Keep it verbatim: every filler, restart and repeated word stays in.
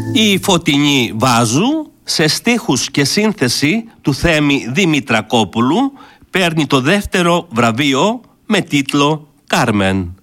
Η Φωτεινή Βάζου, σε στίχους και σύνθεση του Θέμη Δημητρακόπουλου, παίρνει το δεύτερο βραβείο με τίτλο «Κάρμεν».